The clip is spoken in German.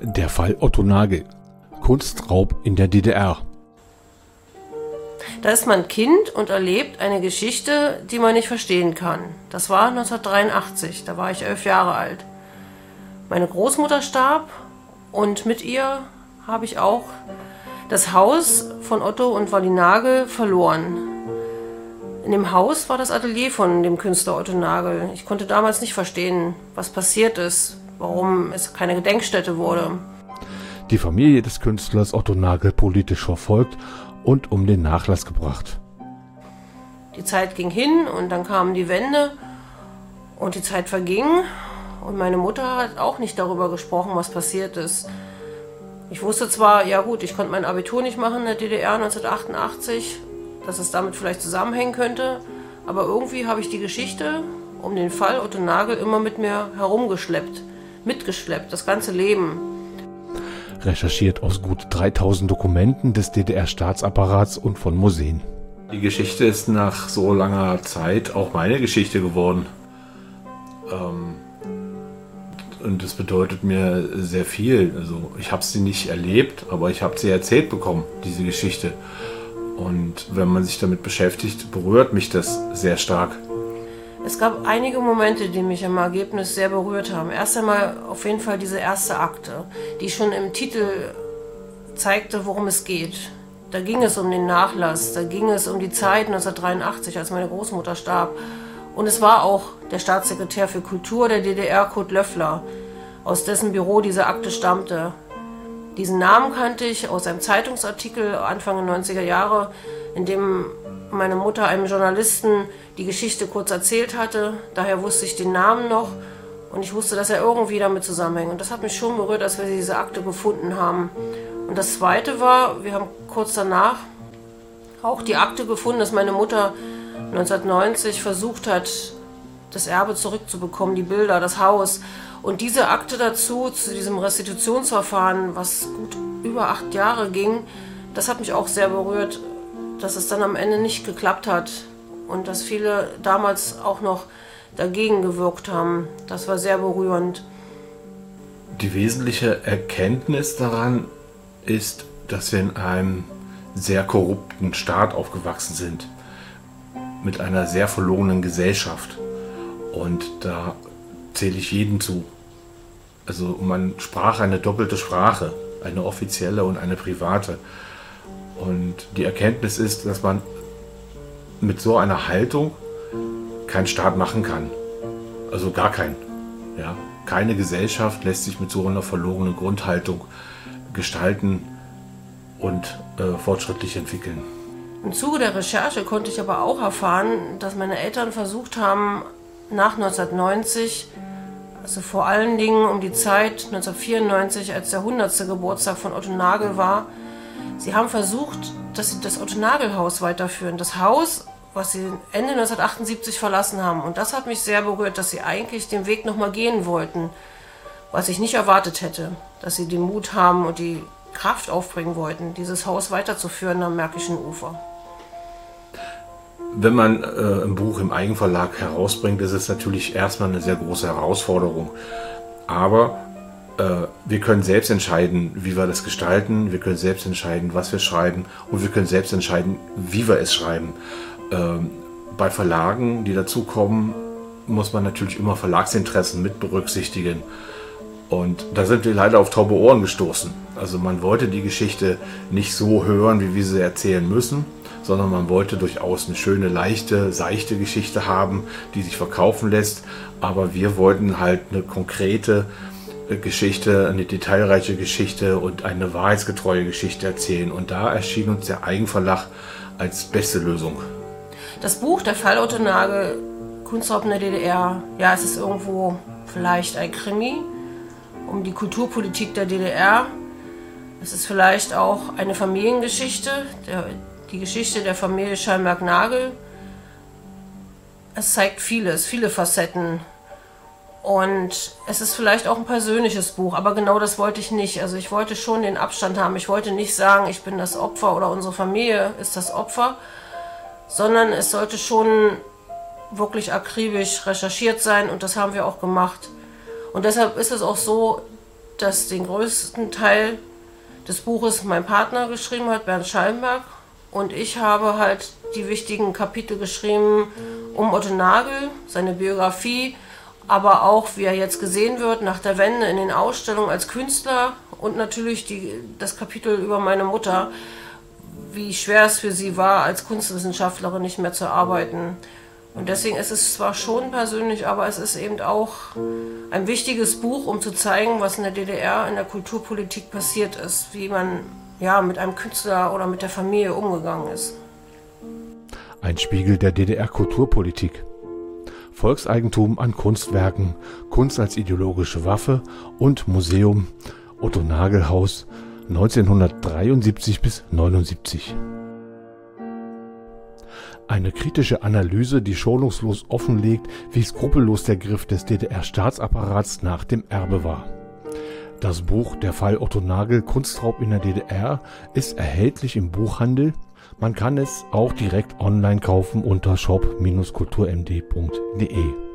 Der Fall Otto Nagel. Kunstraub in der DDR. Da ist man Kind und erlebt eine Geschichte, die man nicht verstehen kann. Das war 1983, da war ich 11 Jahre alt. Meine Großmutter starb und mit ihr habe ich auch das Haus von Otto und Walli Nagel verloren. In dem Haus war das Atelier von dem Künstler Otto Nagel. Ich konnte damals nicht verstehen, was passiert ist, warum es keine Gedenkstätte wurde. Die Familie des Künstlers Otto Nagel politisch verfolgt und um den Nachlass gebracht. Die Zeit ging hin und dann kam die Wende und die Zeit verging und meine Mutter hat auch nicht darüber gesprochen, was passiert ist. Ich wusste zwar, ja gut, ich konnte mein Abitur nicht machen in der DDR 1988, dass es damit vielleicht zusammenhängen könnte, aber irgendwie habe ich die Geschichte um den Fall Otto Nagel immer mit mir mitgeschleppt, das ganze Leben. Recherchiert aus gut 3000 Dokumenten des DDR-Staatsapparats und von Museen. Die Geschichte ist nach so langer Zeit auch meine Geschichte geworden. Und das bedeutet mir sehr viel. Also ich habe sie nicht erlebt, aber ich habe sie erzählt bekommen, diese Geschichte. Und wenn man sich damit beschäftigt, berührt mich das sehr stark. Es gab einige Momente, die mich im Ergebnis sehr berührt haben. Erst einmal auf jeden Fall diese erste Akte, die schon im Titel zeigte, worum es geht. Da ging es um den Nachlass, da ging es um die Zeit 1983, als meine Großmutter starb. Und es war auch der Staatssekretär für Kultur der DDR, Kurt Löffler, aus dessen Büro diese Akte stammte. Diesen Namen kannte ich aus einem Zeitungsartikel Anfang der 90er Jahre, in dem meine Mutter einem Journalisten die Geschichte kurz erzählt hatte. Daher wusste ich den Namen noch und ich wusste, dass er irgendwie damit zusammenhängt. Und das hat mich schon berührt, als wir diese Akte gefunden haben. Und das Zweite war, wir haben kurz danach auch die Akte gefunden, dass meine Mutter 1990 versucht hat, das Erbe zurückzubekommen, die Bilder, das Haus. Und diese Akte dazu, zu diesem Restitutionsverfahren, was gut über 8 Jahre ging, das hat mich auch sehr berührt, dass es dann am Ende nicht geklappt hat und dass viele damals auch noch dagegen gewirkt haben. Das war sehr berührend. Die wesentliche Erkenntnis daran ist, dass wir in einem sehr korrupten Staat aufgewachsen sind, mit einer sehr verlogenen Gesellschaft. Und da zähle ich jeden zu. Also man sprach eine doppelte Sprache, eine offizielle und eine private. Und die Erkenntnis ist, dass man mit so einer Haltung keinen Staat machen kann. Also gar keinen. Ja? Keine Gesellschaft lässt sich mit so einer verlogenen Grundhaltung gestalten und fortschrittlich entwickeln. Im Zuge der Recherche konnte ich aber auch erfahren, dass meine Eltern versucht haben, nach 1990, also vor allen Dingen um die Zeit 1994, als der 100. Geburtstag von Otto Nagel war, sie haben versucht, dass sie das Otto-Nagel-Haus weiterführen. Das Haus, was sie Ende 1978 verlassen haben. Und das hat mich sehr berührt, dass sie eigentlich den Weg nochmal gehen wollten, was ich nicht erwartet hätte. Dass sie den Mut haben und die Kraft aufbringen wollten, dieses Haus weiterzuführen am Märkischen Ufer. Wenn man ein Buch im Eigenverlag herausbringt, ist es natürlich erstmal eine sehr große Herausforderung. Aber wir können selbst entscheiden, wie wir das gestalten, wir können selbst entscheiden, was wir schreiben und wir können selbst entscheiden, wie wir es schreiben. Bei Verlagen, die dazukommen, muss man natürlich immer Verlagsinteressen mit berücksichtigen. Und da sind wir leider auf taube Ohren gestoßen. Also man wollte die Geschichte nicht so hören, wie wir sie erzählen müssen, sondern man wollte durchaus eine schöne, leichte, seichte Geschichte haben, die sich verkaufen lässt. Aber wir wollten halt eine konkrete Geschichte, eine detailreiche Geschichte und eine wahrheitsgetreue Geschichte erzählen. Und da erschien uns der Eigenverlag als beste Lösung. Das Buch, der Fall Otto Nagel, Kunstraub in der DDR, ja, es ist irgendwo vielleicht ein Krimi um die Kulturpolitik der DDR. Es ist vielleicht auch eine Familiengeschichte, die Geschichte der Familie Schallenberg-Nagel. Es zeigt vieles, viele Facetten. Und es ist vielleicht auch ein persönliches Buch, aber genau das wollte ich nicht. Also ich wollte schon den Abstand haben. Ich wollte nicht sagen, ich bin das Opfer oder unsere Familie ist das Opfer, sondern es sollte schon wirklich akribisch recherchiert sein und das haben wir auch gemacht. Und deshalb ist es auch so, dass den größten Teil des Buches mein Partner geschrieben hat, Bernd Schallenberg. Und ich habe halt die wichtigen Kapitel geschrieben um Otto Nagel, seine Biografie, aber auch, wie er jetzt gesehen wird, nach der Wende in den Ausstellungen als Künstler und natürlich das Kapitel über meine Mutter, wie schwer es für sie war, als Kunstwissenschaftlerin nicht mehr zu arbeiten. Und deswegen ist es zwar schon persönlich, aber es ist eben auch ein wichtiges Buch, um zu zeigen, was in der DDR in der Kulturpolitik passiert ist, wie man mit einem Künstler oder mit der Familie umgegangen ist. Ein Spiegel der DDR-Kulturpolitik. Volkseigentum an Kunstwerken, Kunst als ideologische Waffe und Museum Otto-Nagel-Haus 1973 bis 1979. Eine kritische Analyse, die schonungslos offenlegt, wie skrupellos der Griff des DDR-Staatsapparats nach dem Erbe war. Das Buch Der Fall Otto Nagel, Kunstraub in der DDR ist erhältlich im Buchhandel. Man kann es auch direkt online kaufen unter shop-kulturmd.de.